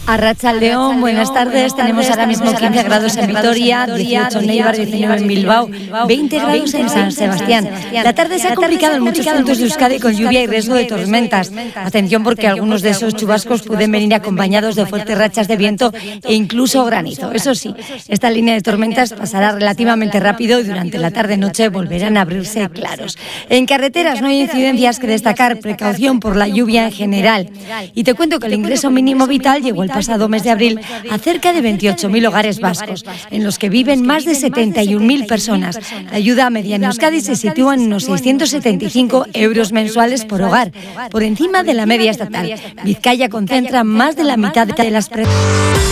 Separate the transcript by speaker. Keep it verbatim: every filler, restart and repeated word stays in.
Speaker 1: Arratsaldeón, buenas tardes. Tenemos ahora mismo quince grados en Vitoria, dieciocho en Eibar, diecinueve en Bilbao, veinte grados en San Sebastián. La tarde se ha complicado en muchos puntos de Euskadi con lluvia y riesgo de tormentas. Atención, porque algunos de esos chubascos pueden venir acompañados de fuertes rachas de viento e incluso granizo. Eso sí, esta línea de tormentas pasará relativamente rápido y durante la tarde-noche volverán a abrirse claros. En carreteras no hay incidencias que destacar, precaución por la lluvia en general. Y te cuento que el ingreso mínimo vital llegó el pasado mes de abril a cerca de veintiocho mil hogares vascos, en los que viven más de setenta y un mil personas. La ayuda media en Euskadi se sitúa en unos seiscientos setenta y cinco euros mensuales por hogar, por encima de la media estatal. Vizcaya concentra más de la mitad de las prestaciones.